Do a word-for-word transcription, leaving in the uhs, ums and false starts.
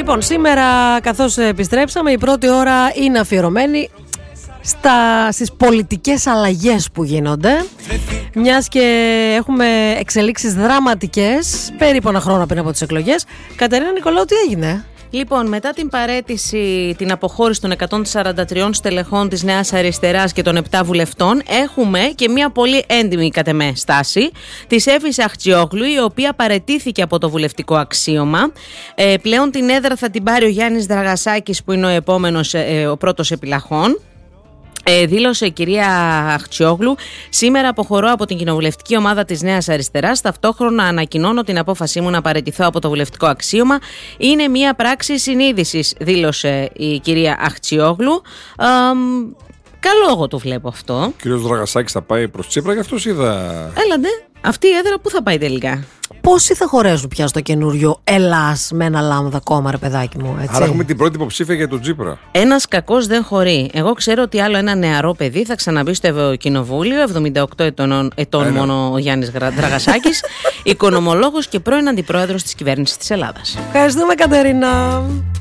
Λοιπόν, σήμερα καθώς επιστρέψαμε, η πρώτη ώρα είναι αφιερωμένη στα, στις πολιτικές αλλαγές που γίνονται, μιας και έχουμε εξελίξεις δραματικές περίπου ένα χρόνο πριν από τις εκλογές. Κατερίνα Νικολάου, τι έγινε? Λοιπόν, μετά την παραίτηση, την αποχώρηση των εκατόν σαράντα τριών στελεχών της Νέας Αριστεράς και των επτά βουλευτών, έχουμε και μια πολύ έντιμη κατ' εμέ στάση της Εύης Αχτζιόγλου, η οποία παραιτήθηκε από το βουλευτικό αξίωμα. Ε, πλέον την έδρα θα την πάρει ο Γιάννης Δραγασάκης, που είναι ο επόμενος, ε, ο πρώτος επιλαχών. Ε, δήλωσε η κυρία Αχτζιόγλου: σήμερα αποχωρώ από την κοινοβουλευτική ομάδα της Νέας Αριστεράς. Ταυτόχρονα ανακοινώνω την απόφασή μου να παραιτηθώ από το βουλευτικό αξίωμα. Είναι μια πράξη συνείδησης, δήλωσε η κυρία Αχτζιόγλου. Ε, καλό εγώ το βλέπω αυτό. Ο κύριος Δραγασάκης θα πάει προς Τσίπρα, γι' αυτός είδα. Έλαντε, αυτή η έδρα πού θα πάει τελικά? Πόσοι θα χωρέσουν πια στο καινούριο Ελλάς με ένα λάμδα κόμμα, ρε παιδάκι μου, έτσι? Άρα έχουμε την πρώτη υποψήφια για τον Τσίπρα. Ένας κακός δεν χωρεί. Εγώ ξέρω ότι άλλο ένα νεαρό παιδί θα ξαναμπεί στο Ευρωκοινοβούλιο, εβδομήντα οκτώ ετών, ετών μόνο ο Γιάννης Δραγασάκης, οικονομολόγος και πρώην αντιπρόεδρος της κυβέρνησης της Ελλάδας. Ευχαριστούμε, Κατερίνα.